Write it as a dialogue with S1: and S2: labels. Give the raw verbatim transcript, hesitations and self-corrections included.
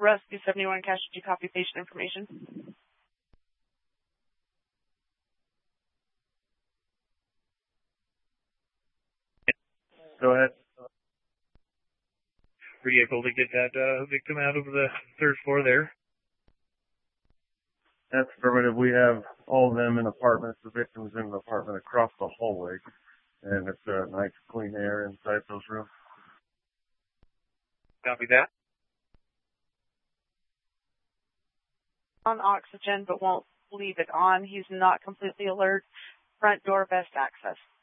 S1: Rescue seventy-one casualty, copy patient information.
S2: Go ahead.
S3: Were you able to get that uh, victim out of the third floor there?
S2: That's affirmative. We have all of them in apartments. The victim's in an apartment across the hallway, and it's a nice clean air inside those rooms.
S3: Copy that.
S1: On oxygen, but won't leave it on. He's not completely alert. Front door, best access.